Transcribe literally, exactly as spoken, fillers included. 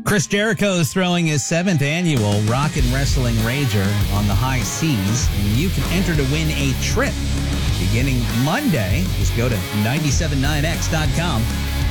Chris Jericho is throwing his seventh annual Rock and Wrestling Rager on the high seas. And you can enter to win a trip beginning Monday. Just go to nine seven nine x dot com.